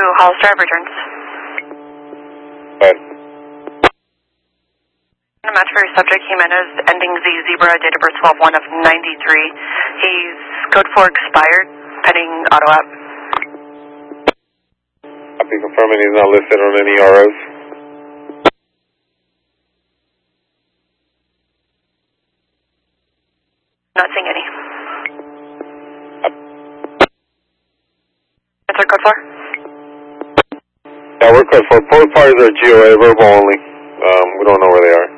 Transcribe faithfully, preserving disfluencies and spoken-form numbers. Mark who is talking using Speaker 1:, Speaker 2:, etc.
Speaker 1: Hollister, have returns.
Speaker 2: Right.
Speaker 1: A match for your subject, Jimenez, ending Z Zebra, date of birth twelve one of ninety-three. He's code four expired, pending auto app.
Speaker 2: I'll be confirming he's not listed on any R Os.
Speaker 1: Not seeing any. That's our code four?
Speaker 2: Yeah, we're code four. Both parties are G O A, verbal only. Um, we don't know where they are.